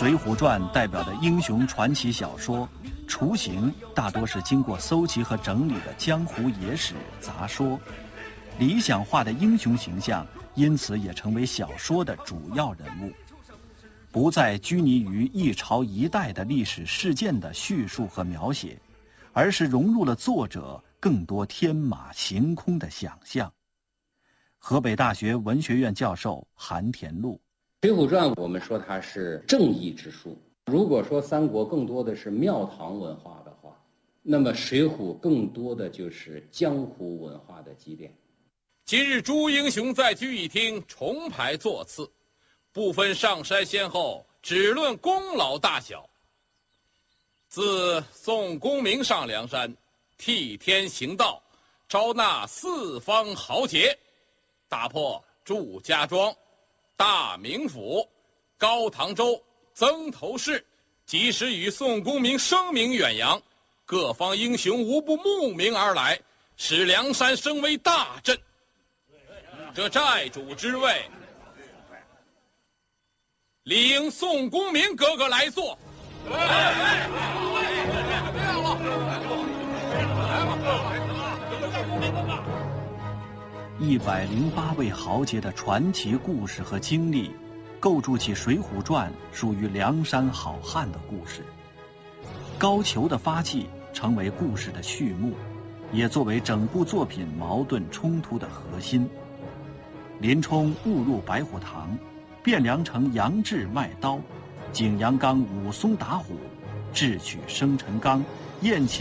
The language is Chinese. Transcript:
水浒传》代表的英雄传奇小说，雏形大多是经过搜集和整理的江湖野史杂说，理想化的英雄形象因此也成为小说的主要人物，不再拘泥于一朝一代的历史事件的叙述和描写，而是融入了作者更多天马行空的想象。河北大学文学院教授韩田禄， 《水浒传》我们说它是正义之书，如果说三国更多的是庙堂文化的话，那么水浒更多的就是江湖文化的积淀。 今日诸英雄在聚义厅重排座次，不分上山先后，只论功劳大小。自宋公明上梁山，替天行道，招纳四方豪杰，打破祝家庄、大名府、高唐州、曾头市，及时与宋公明声名远扬，各方英雄无不慕名而来，使梁山声为大振。这寨主之位，理应宋公明哥哥来做。 108位豪杰的传奇故事和经历，构筑起《水浒传》属于梁山好汉的故事。高俅的发迹成为故事的序幕，也作为整部作品矛盾冲突的核心。林冲误入白虎堂，汴梁城杨志卖刀，景阳冈武松打虎，智取生辰纲，燕青